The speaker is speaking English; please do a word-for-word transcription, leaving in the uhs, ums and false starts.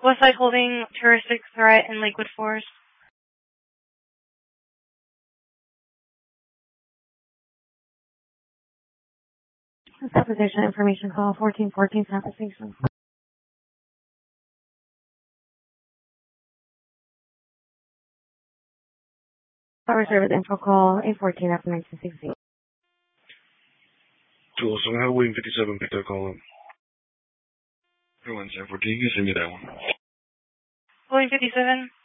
Westside holding terroristic threat in Lakewood Forest. Supposition information call fourteen fourteen San Francisco. Power service info call eight fourteen after nineteen sixty. two oh seven Highway fifty-seven, pick that call up. Everyone's San fourteen, you send me that one. William fifty-seven.